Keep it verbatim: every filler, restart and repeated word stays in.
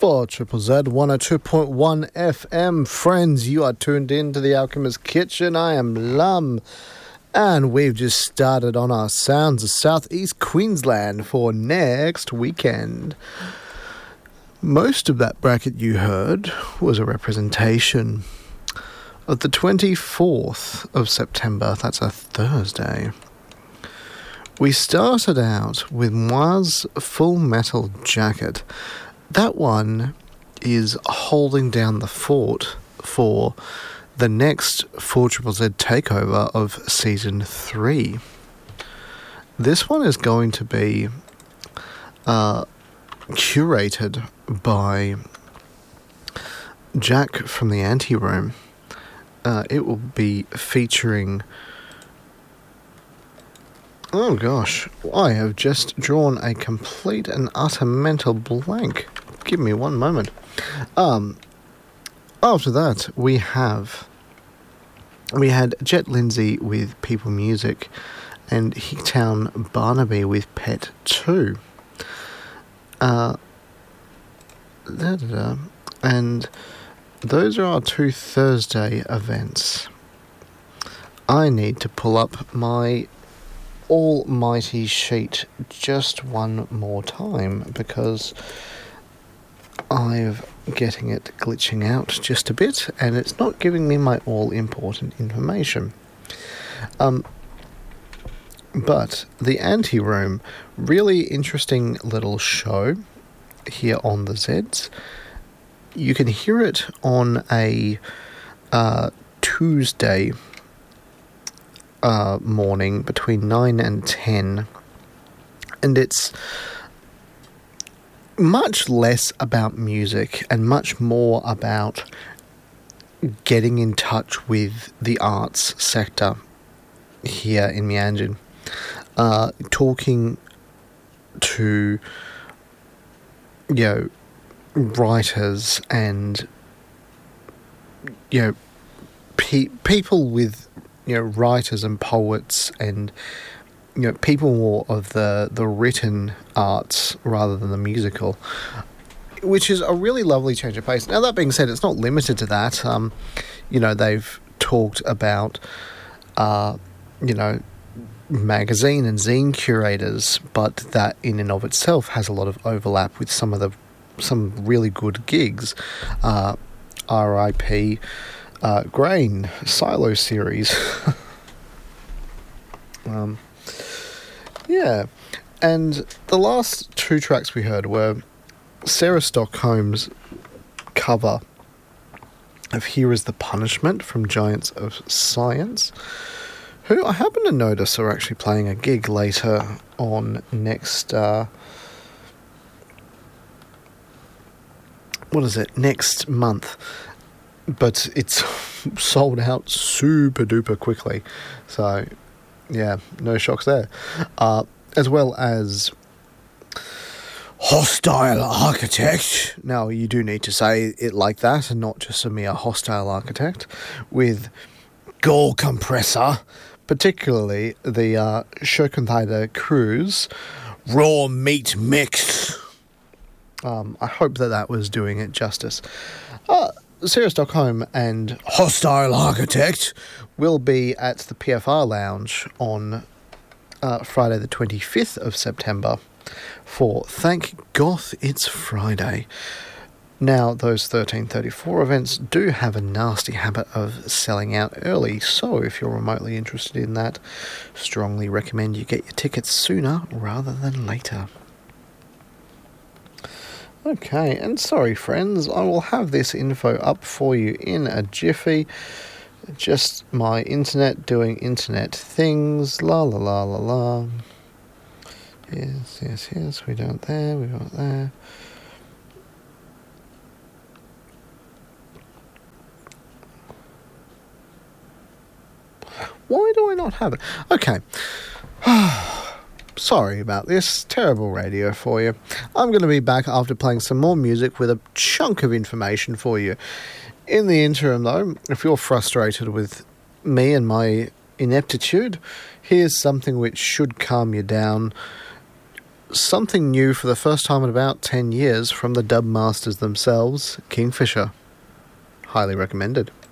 For Triple Z one oh two point one F M. Friends, you are tuned in to the Alchemist Kitchen. I am Lum, and we've just started on our sounds of southeast Queensland for next weekend. Most of that bracket you heard was a representation of the twenty-fourth of September. That's a Thursday. We started out with Moi's Full Metal Jacket. That one is holding down the fort for the next four Triple Z takeover of Season three. This one is going to be uh, curated by Jack from the Anteroom. Uh, it will be featuring... Oh gosh, I have just drawn a complete and utter mental blank. Give me one moment. Um, after that, we have... We had Jet Lindsay with People Music and Hicktown Barnaby with Pet two. Uh, da, da, da. And those are our two Thursday events. I need to pull up my almighty sheet just one more time because I'm getting it glitching out just a bit and it's not giving me my all-important information. Um, but the Anteroom, really interesting little show here on the Zeds. You can hear it on a uh, Tuesday uh, morning between nine and ten, and it's much less about music and much more about getting in touch with the arts sector here in Meanjin. Uh, talking to, you know, writers and, you know, pe- people with, you know, writers and poets and, you know, people more of the, the written arts rather than the musical, which is a really lovely change of pace. Now, that being said, it's not limited to that. Um, you know, they've talked about, uh, you know, magazine and zine curators, but that in and of itself has a lot of overlap with some of the some really good gigs. Uh, R I P uh, Grain Silo series. um, yeah, and the last two tracks we heard were Sarah Stockholm's cover of Here Is the Punishment from Giants of Science, who I happen to notice are actually playing a gig later on next, uh, what is it, next month, but it's sold out super duper quickly, so yeah, no shocks there, uh, as well as Hostile Architect. Now, you do need to say it like that and not just a mere Hostile Architect, with Gore Compressor, particularly the uh, Shokuntaida Cruise Raw Meat Mix. Um, I hope that that was doing it justice. Uh, Sarah Stockholm and Hostile Architect will be at the P F R Lounge on uh, Friday the twenty-fifth of September for Thank Goth It's Friday. Now, those thirteen thirty-four events do have a nasty habit of selling out early, so if you're remotely interested in that, strongly recommend you get your tickets sooner rather than later. Okay, and sorry friends, I will have this info up for you in a jiffy. Just my internet doing internet things, la la la la la. Yes, yes, yes, we don't there, we don't there. Why do I not have it? Okay. Sorry about this. Terrible radio for you. I'm going to be back after playing some more music with a chunk of information for you. In the interim, though, if you're frustrated with me and my ineptitude, here's something which should calm you down. something new for the first time in about ten years from the dub masters themselves, Kingfisher. Highly recommended.